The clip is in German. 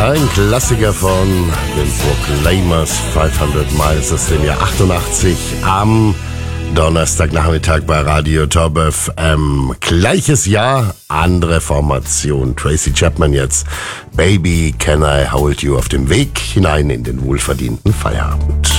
Ein Klassiker von den Proclaimers, 500 Miles aus dem Jahr 88 am Donnerstagnachmittag bei Radio Top FM. Gleiches Jahr, andere Formation. Tracy Chapman jetzt. Baby, can I hold you auf dem Weg hinein in den wohlverdienten Feierabend.